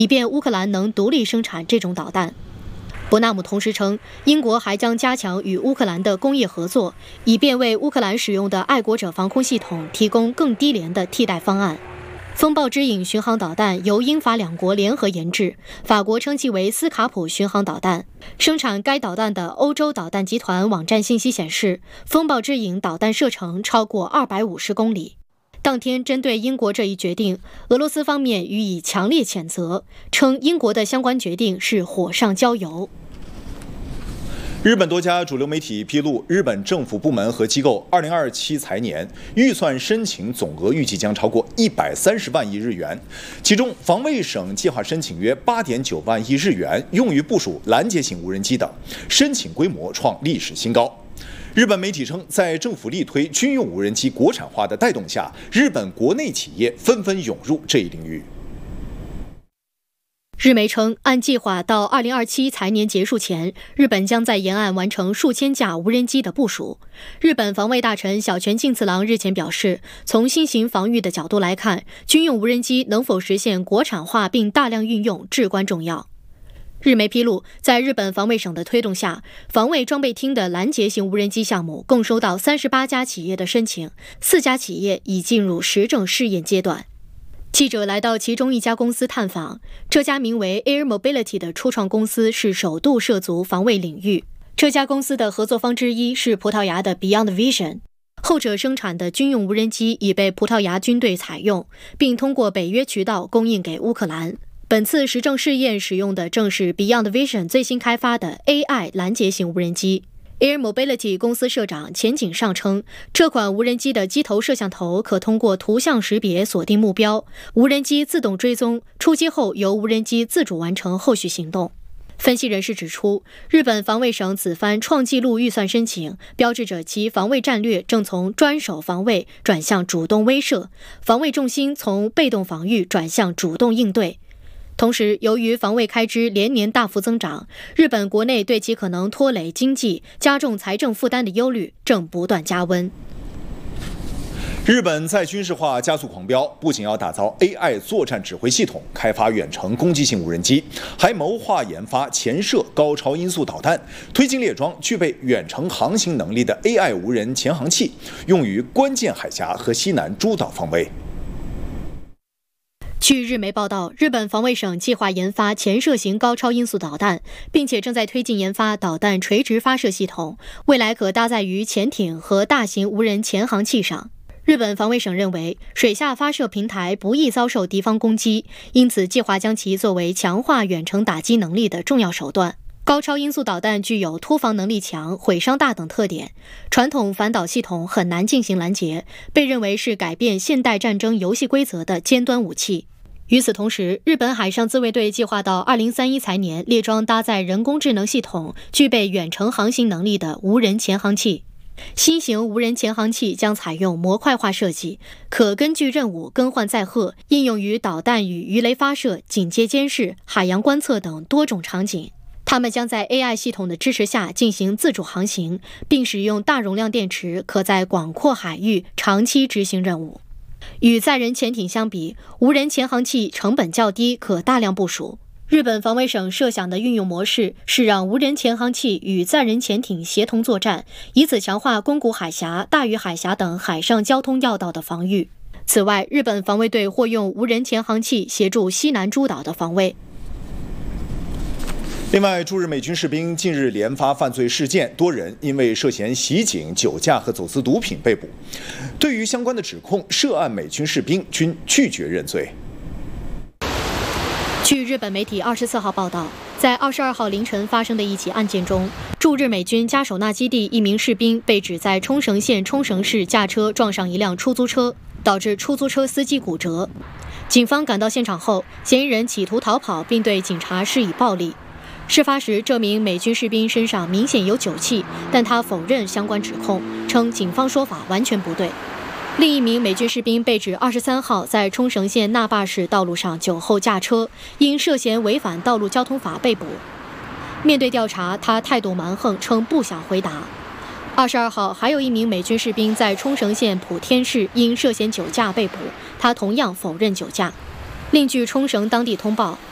以便乌克兰能独立生产这种导弹。伯纳姆同时称，英国还将加强与乌克兰的工业合作，以便为乌克兰使用的爱国者防空系统提供更低廉的替代方案。风暴之影巡航导弹由英法两国联合研制，法国称其为斯卡普巡航导弹。生产该导弹的欧洲导弹集团网站信息显示，风暴之影导弹射程超过250公里。当天，针对英国这一决定，俄罗斯方面予以强烈谴责，称英国的相关决定是火上浇油。 日本多家主流媒体披露，日本政府部门和机构2027财年预算申请总额预计将超过130万亿日元，其中防卫省计划申请约8.9万亿日元，用于部署拦截型无人机等，申请规模创历史新高。日本媒体称，在政府力推军用无人机国产化的带动下，日本国内企业纷纷涌入这一领域。 日媒称，按计划到2027财年结束前，日本将在沿岸完成数千架无人机的部署。日本防卫大臣小泉进次郎日前表示，从新型防御的角度来看，军用无人机能否实现国产化并大量运用至关重要。日媒披露，在日本防卫省的推动下，防卫装备厅的拦截型无人机项目共收到38家企业的申请，4家企业已进入实证试验阶段。记者来到其中一家公司探访，这家名为 Air Mobility 的初创公司是首度涉足防卫领域。这家公司的合作方之一是葡萄牙的 Beyond Vision， 后者生产的军用无人机已被葡萄牙军队采用，并通过北约渠道供应给乌克兰。本次实证试验使用的正是 Beyond Vision 最新开发的 AI 拦截型无人机。Air Mobility 公司社长前井上称，这款无人机的机头摄像头可通过图像识别锁定目标，无人机自动追踪，出击后由无人机自主完成后续行动。分析人士指出，日本防卫省此番创纪录预算申请，标志着其防卫战略正从专守防卫转向主动威慑，防卫重心从被动防御转向主动应对。同时，由于防卫开支连年大幅增长，日本国内对其可能拖累经济、加重财政负担的忧虑正不断加温。 日本在军事化加速狂飙，不仅要打造 AI 作战指挥系统，开发远程攻击性无人机，还谋划研发潜射高超音速导弹，推进列装具备远程航行能力的 AI 无人潜航器，用于关键海峡和西南诸岛防卫。 据日媒报道，日本防卫省计划研发潜射型高超音速导弹，并且正在推进研发导弹垂直发射系统，未来可搭载于潜艇和大型无人潜航器上。日本防卫省认为，水下发射平台不易遭受敌方攻击，因此计划将其作为强化远程打击能力的重要手段。高超音速导弹具有突防能力强、毁伤大等特点，传统反导系统很难进行拦截，被认为是改变现代战争游戏规则的尖端武器。与此同时，日本海上自卫队计划到2031财年列装搭载人工智能系统、具备远程航行能力的无人潜航器。新型无人潜航器将采用模块化设计，可根据任务更换载荷，应用于导弹与鱼雷发射、警戒监视、海洋观测等多种场景。它们将在 AI 系统的支持下进行自主航行，并使用大容量电池，可在广阔海域长期执行任务。与载人潜艇相比，无人潜航器成本较低，可大量部署。日本防卫省设想的运用模式是让无人潜航器与载人潜艇协同作战，以此强化宫古海峡、大隅海峡等海上交通要道的防御。此外，日本防卫队或用无人潜航器协助西南诸岛的防卫。 另外，驻日美军士兵近日连发犯罪事件，多人因为涉嫌袭警、酒驾和走私毒品被捕。对于相关的指控，涉案美军士兵均拒绝认罪。 据日本媒体24号报道，在22号凌晨发生的一起案件中，驻日美军加手纳基地一名士兵被指在冲绳县冲绳市驾车撞上一辆出租车，导致出租车司机骨折。警方赶到现场后，嫌疑人企图逃跑，并对警察施以暴力。事发时，这名美军士兵身上明显有酒气，但他否认相关指控，称警方说法完全不对。另一名美军士兵被指23号在冲绳县那霸市道路上酒后驾车，因涉嫌违反道路交通法被捕。面对调查，他态度蛮横，称不想回答。22号，还有一名美军士兵在冲绳县普天市因涉嫌酒驾被捕，他同样否认酒驾。另据冲绳当地通报，